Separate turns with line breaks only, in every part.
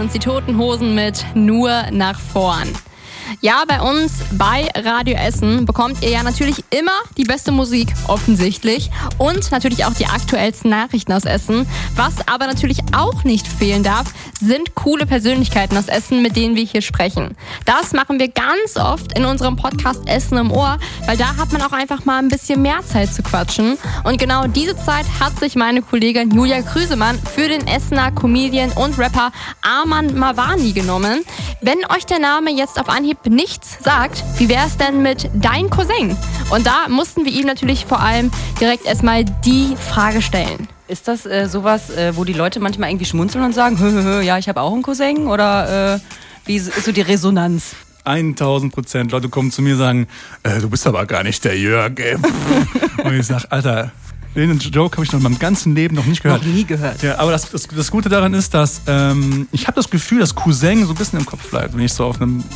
sind's, die Toten Hosen mit Nur nach vorn. Ja, bei uns bei Radio Essen bekommt ihr ja natürlich immer die beste Musik, offensichtlich. Und natürlich auch die aktuellsten Nachrichten aus Essen. Was aber natürlich auch nicht fehlen darf, sind coole Persönlichkeiten aus Essen, mit denen wir hier sprechen. Das machen wir ganz oft in unserem Podcast Essen im Ohr, weil da hat man auch einfach mal ein bisschen mehr Zeit zu quatschen. Und genau diese Zeit hat sich meine Kollegin Julia Krüsemann für den Essener Comedian und Rapper Arman Mavani genommen. Wenn euch der Name jetzt auf Anhieb nichts sagt, wie wäre es denn mit Dein Cousin? Und da mussten wir ihm natürlich vor allem direkt erstmal die Frage stellen.
Ist das sowas, wo die Leute manchmal irgendwie schmunzeln und sagen, ja, ich habe auch einen Cousin? Oder wie ist so die Resonanz?
1000%. Leute kommen zu mir und sagen, du bist aber gar nicht der Jörg. Und ich sage, Alter, den Joke habe ich noch in meinem ganzen Leben noch nicht gehört.
Noch nie gehört.
Ja, aber das Gute daran ist, dass ich habe das Gefühl, dass Cousin so ein bisschen im Kopf bleibt. Wenn ich so auf einem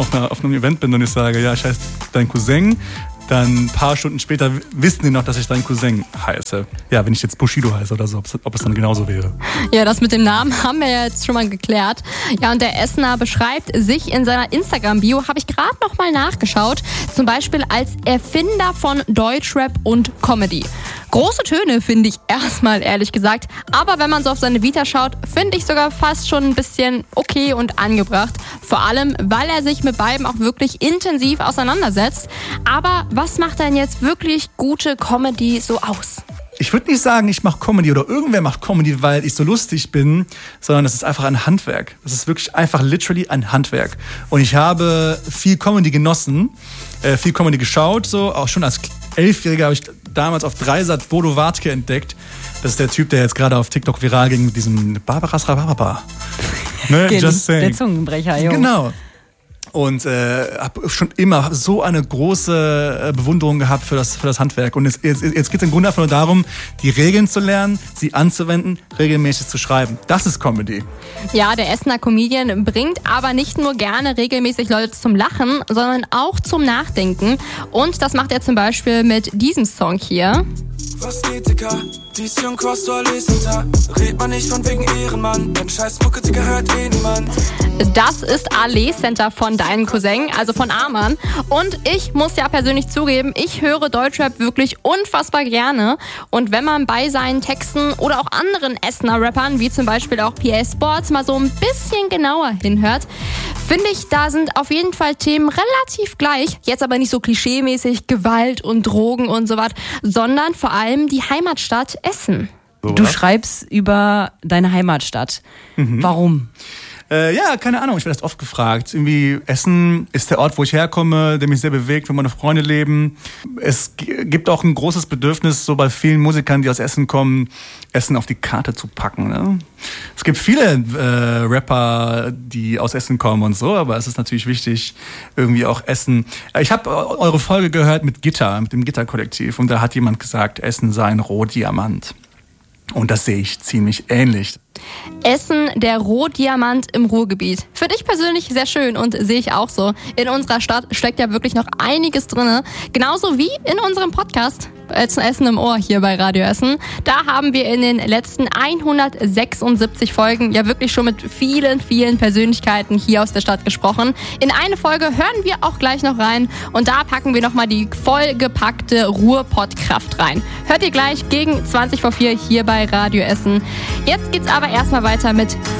Event bin und ich sage, ja, ich heiße dein Cousin, dann ein paar Stunden später wissen die noch, dass ich dein Cousin heiße. Ja, wenn ich jetzt Bushido heiße oder so, ob es dann genauso wäre.
Ja, das mit dem Namen haben wir ja jetzt schon mal geklärt. Ja, und der Essener beschreibt sich in seiner Instagram-Bio, habe ich gerade noch mal nachgeschaut, zum Beispiel als Erfinder von Deutschrap und Comedy. Große Töne, finde ich erstmal, ehrlich gesagt. Aber wenn man so auf seine Vita schaut, finde ich sogar fast schon ein bisschen okay und angebracht. Vor allem, weil er sich mit beiden auch wirklich intensiv auseinandersetzt. Aber was macht denn jetzt wirklich gute Comedy so aus?
Ich würde nicht sagen, ich mache Comedy oder irgendwer macht Comedy, weil ich so lustig bin, sondern es ist einfach ein Handwerk. Es ist wirklich einfach literally ein Handwerk. Und ich habe viel Comedy genossen, viel Comedy geschaut, so auch schon als 11-Jähriger habe ich damals auf Dreisat Bodo Wartke entdeckt. Das ist der Typ, der jetzt gerade auf TikTok viral ging mit diesem Barbaras Rababa. Ne? Just saying.
Der Zungenbrecher, jo.
Genau. Und habe schon immer so eine große Bewunderung gehabt für das Handwerk. Und jetzt geht es im Grunde einfach nur darum, die Regeln zu lernen, sie anzuwenden, regelmäßig zu schreiben. Das ist Comedy.
Ja, der Essener Comedian bringt aber nicht nur gerne regelmäßig Leute zum Lachen, sondern auch zum Nachdenken. Und das macht er zum Beispiel mit diesem Song hier.
Was geht, Dicker? Dies hier und Cross, du alles hinter. Red man nicht von wegen Ehrenmann. Dein scheiß Mucke, Dicker, hört eh niemand.
Das ist Ale Center von Dein Cousin, also von Arman. Und ich muss ja persönlich zugeben, ich höre Deutschrap wirklich unfassbar gerne. Und wenn man bei seinen Texten oder auch anderen Essener Rappern, wie zum Beispiel auch PA Sports, mal so ein bisschen genauer hinhört, finde ich, da sind auf jeden Fall Themen relativ gleich. Jetzt aber nicht so klischeemäßig Gewalt und Drogen und so was, sondern vor allem die Heimatstadt Essen.
Du schreibst über deine Heimatstadt. Warum?
Ja, keine Ahnung, ich werde das oft gefragt. Irgendwie Essen ist der Ort, wo ich herkomme, der mich sehr bewegt, wo meine Freunde leben. Es gibt auch ein großes Bedürfnis, so bei vielen Musikern, die aus Essen kommen, Essen auf die Karte zu packen. Ne? Es gibt viele Rapper, die aus Essen kommen und so, aber es ist natürlich wichtig, irgendwie auch Essen. Ich habe eure Folge gehört mit dem Gitter-Kollektiv, und da hat jemand gesagt, Essen sei ein Rohdiamant. Und das sehe ich ziemlich ähnlich.
Essen, der Rohdiamant im Ruhrgebiet. Finde ich persönlich sehr schön und sehe ich auch so. In unserer Stadt steckt ja wirklich noch einiges drin. Genauso wie in unserem Podcast Essen im Ohr hier bei Radio Essen. Da haben wir in den letzten 176 Folgen ja wirklich schon mit vielen, vielen Persönlichkeiten hier aus der Stadt gesprochen. In eine Folge hören wir auch gleich noch rein und da packen wir nochmal die vollgepackte Ruhrpott-Kraft rein. Hört ihr gleich gegen 20 vor 4 hier bei Radio Essen. Jetzt geht's aber erstmal weiter mit